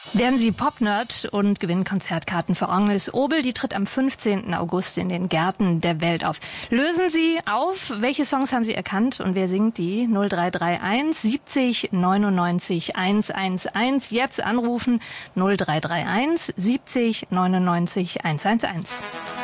Werden Sie Pop-Nerd und gewinnen Konzertkarten für Agnes Obel. Die tritt am 15. August in den Gärten der Welt auf. Lösen Sie auf, welche Songs haben Sie erkannt und wer singt die? 0331 70 99 111. Jetzt anrufen 0331 70 99 111.